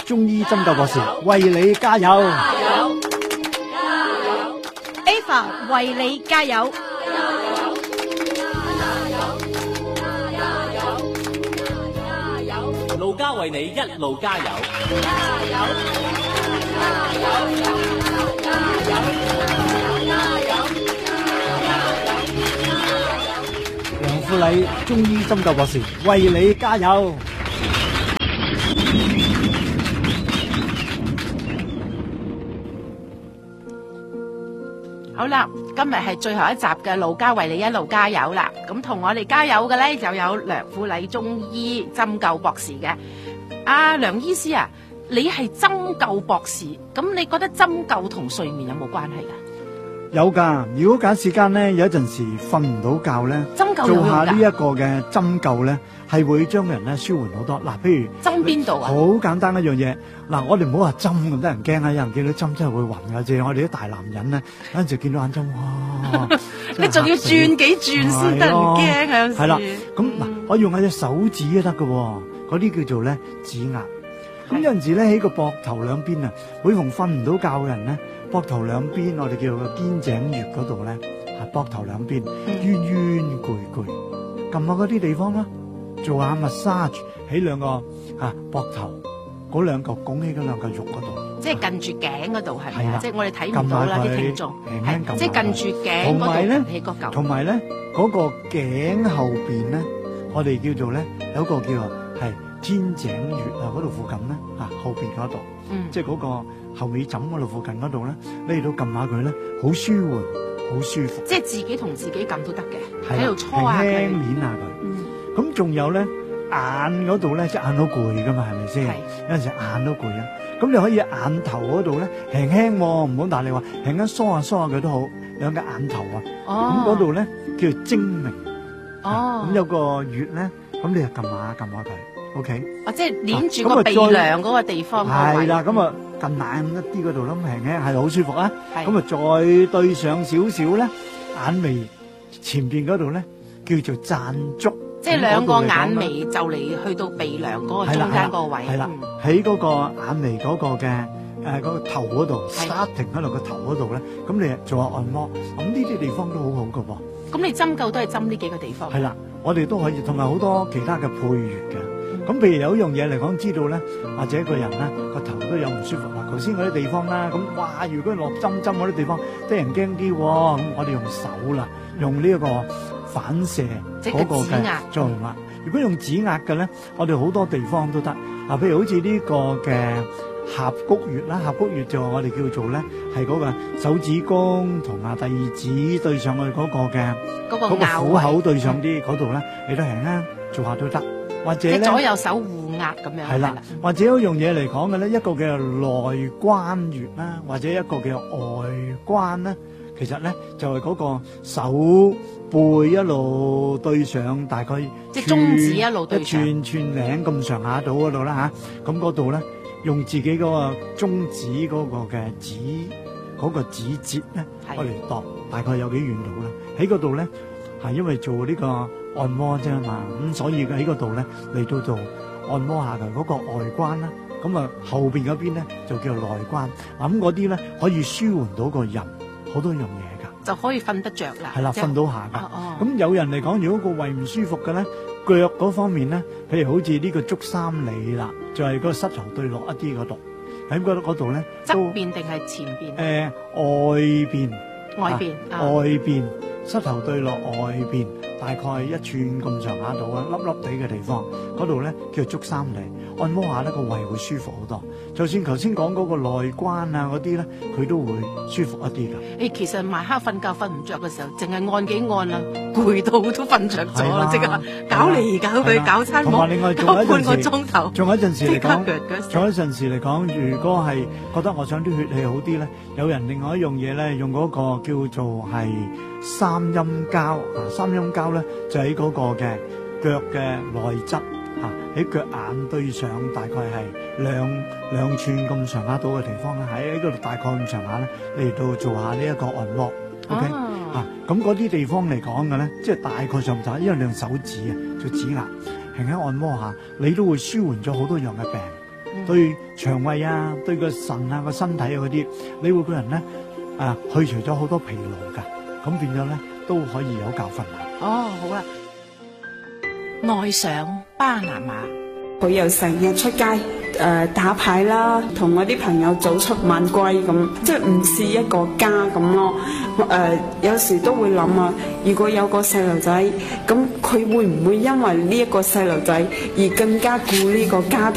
中醫針灸博士為你加油 ，Ava 為你加油。 路加為你一路加油， 梁富禮中醫針灸博士為你加油。 好啦，今日係最後一集嘅路加為你一路加油啦。咁同我哋加油嘅呢，就有梁富禮中醫針灸博士嘅。梁醫師啊，你係針灸博士，咁你覺得針灸同睡眠有冇關係噶？ 有噶，如果假時間咧，有一陣時瞓唔到覺咧， 針灸有用㗎？ 做下呢一個嘅針灸咧，係會將人咧舒緩好多。嗱，譬如針邊度啊？ 好簡單一樣嘢。嗱，我哋唔好話針咁得人驚啊！有人見到針真係會暈㗎。淨係我哋啲大男人咧，有陣時見到眼針，哇！ 你仲要轉幾轉先得人驚啊！ 係啦，咁嗱，我用下隻手指都得㗎，嗰啲叫做咧指壓。咁有陣時咧喺個膊頭兩邊啊，每逢瞓唔到覺嘅人咧，膊頭兩邊我哋叫做個肩井穴嗰度咧，膊頭兩邊冤冤攰攰，撳下嗰啲地方啦，做下 massage 喺兩個膊頭嗰兩個拱起嗰兩個肉嗰度， 即係近住頸嗰度係咪啊？ 係啦即係我哋睇唔到啦，啲聽眾係即係近住頸嗰度起個嚿。 同埋咧嗰個頸後邊咧，我哋叫做咧有一個叫做係天井穴啊，嗰度附近咧後邊嗰度，即係嗰個後尾枕嗰度附近嗰度咧，你嚟到撳下佢咧，好舒緩，好舒服。 即係自己同自己撳都得嘅，喺度搓下輕佢， 捻下佢。咁仲有咧眼嗰度咧，隻眼好攰噶嘛，係咪先？有陣時眼都攰啊。咁你可以眼頭嗰度咧輕輕，唔好大力話，輕輕梳下佢都好，兩個眼頭啊。咁嗰度咧叫做睛明。咁有個穴咧，咁你就撳下佢。OK， 即係捏住個鼻梁嗰個地方。 係啦，咁啊撳眼一啲嗰度啦，咁輕輕係好舒服啊。咁啊再對上少少咧，眼眉前邊嗰度咧叫做讚足， 即係兩個眼眉就嚟去到鼻梁嗰個中間嗰個位。 係啦，喺嗰個眼眉嗰個嘅嗰個頭嗰度，starting喺度個頭嗰度咧，咁你做下按摩，咁呢啲地方都好好噶噃。 咁你針灸都係針呢幾個地方？ 係啦，我哋都可以，同埋好多其他嘅配穴嘅。咁譬如有一樣嘢嚟講，知道咧，或者一個人咧個頭都有唔舒服啦。頭先嗰啲地方啦，咁哇，如果落針嗰啲地方，啲人驚啲喎。咁我哋用手啦，用呢一個反射嗰個嘅作用啦。如果用指壓嘅咧，我哋好多地方都得。譬如好似呢個嘅合谷穴啦，合谷穴就我哋叫做咧係嗰個手指公同第二指對上去嗰個嘅嗰個虎口對上啲嗰度咧，你都輕輕做下都得。或者咧， 左右手互壓咁樣。 係啦，或者有一樣嘢嚟講嘅咧，一個叫內關穴啦，或者一個叫外關咧，其實咧就係嗰個手背一路對上，大概即係中指一路對上一寸零咁上下度嗰度啦嚇，咁嗰度咧用自己嗰個中指嗰個嘅指嗰個指節咧，我嚟度大概有幾遠度啦，喺嗰度咧係因為做呢個按摩啫嘛，咁所以喺嗰度咧嚟到做按摩下佢嗰個外關啦，咁啊後邊嗰邊咧就叫做內關，咁嗰啲咧可以舒緩到個人好多樣嘢噶， 就可以瞓得着啦。 係啦，瞓到下噶。咁有人嚟講，如果個胃唔舒服嘅咧，腳嗰方面咧，譬如好似呢個足三里啦，就係個膝頭對落一啲嗰度，喺嗰度咧側邊定係前邊？ 外邊。 外邊。 膝頭對落外邊，大概1寸咁上下度啊，凹凹地嘅地方，嗰度咧叫足三里，按摩下咧個胃會舒服好多。就算頭先講嗰個內關啊嗰啲咧，佢都會舒服一啲噶。 其實晚黑瞓覺瞓唔着嘅時候，淨係按幾按啦，攰到都瞓着咗啦，即刻搞嚟搞去搞餐冇，搞半個鐘頭。 仲有一陣時嚟講，如果係覺得我想啲血氣好啲咧，有人另外一樣嘢咧，用嗰個叫做係三陰交。三陰交咧就喺嗰個嘅腳嘅內側喺腳眼對上，大概係兩寸咁上下到嘅地方咧，喺嗰度大概咁上下咧嚟到做下呢一個按摩。OK 咁嗰啲地方嚟講嘅咧，即係大概上就因為你用手指做指壓，輕輕按摩下，你都會舒緩咗好多樣嘅病。 對腸胃啊、對個腎啊、個身體啊嗰啲，你會個人咧去除咗好多疲勞㗎，咁變咗咧都可以有覺瞓啦。 哦，好啦，愛上巴拿馬。 佢又成日出街打牌啦，同我啲朋友早出晚歸咁，即係唔似一個家咁咯。有時都會諗啊，如果有個細路仔，咁佢會唔會因為呢一個細路仔而更加顧呢個家庭？